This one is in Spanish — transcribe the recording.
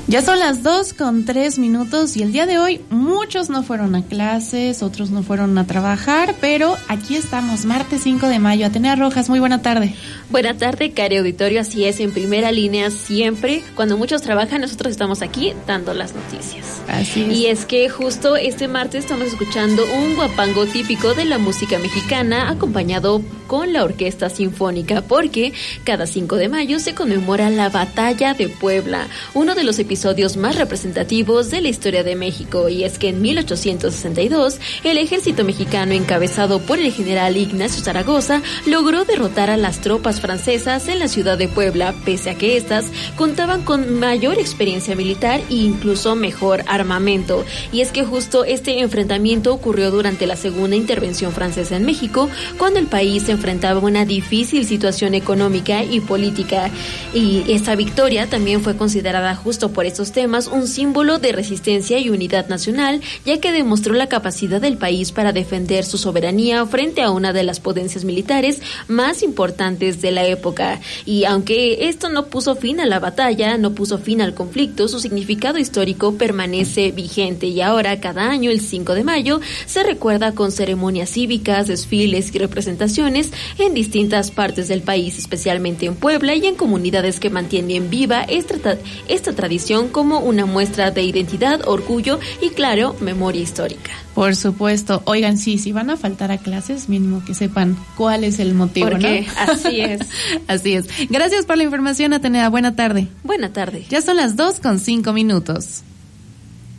Ya son las 2:03 y el día de hoy muchos no fueron a clases, otros no fueron a trabajar, pero aquí estamos, martes 5 de mayo. Atenea Rojas, muy buena tarde. Buena tarde, cari auditorio, así es, en primera línea siempre. Cuando muchos trabajan, nosotros estamos aquí dando las noticias. Así es. Y es que justo este martes estamos escuchando un guapango típico de la música mexicana, acompañado con la Orquesta Sinfónica, porque cada 5 de mayo se conmemora la Batalla de Puebla, uno de los episodios más representativos de la historia de México. Y es que en 1862, el ejército mexicano, encabezado por el general Ignacio Zaragoza, logró derrotar a las tropas francesas en la ciudad de Puebla, pese a que éstas contaban con mayor experiencia militar e incluso mejor armamento. Y es que justo este enfrentamiento ocurrió durante la segunda intervención francesa en México, cuando el país se enfrentaba a una difícil situación económica y política. Y esta victoria también fue considerada, justo por estos temas, un símbolo de resistencia y unidad nacional, ya que demostró la capacidad del país para defender su soberanía frente a una de las potencias militares más importantes de la época. Y aunque esto no puso fin a la batalla, no puso fin al conflicto, su significado histórico permanece vigente, y ahora cada año, el 5 de mayo, se recuerda con ceremonias cívicas, desfiles y representaciones en distintas partes del país, especialmente en Puebla y en comunidades que mantienen viva esta tradición como una muestra de identidad, orgullo y, claro, memoria histórica. Por supuesto. Oigan, sí, si van a faltar a clases, mínimo que sepan cuál es el motivo, porque, ¿no? Así es. Así es. Gracias por la información, Atenea. Buena tarde. Buena tarde. Ya son las 2:05.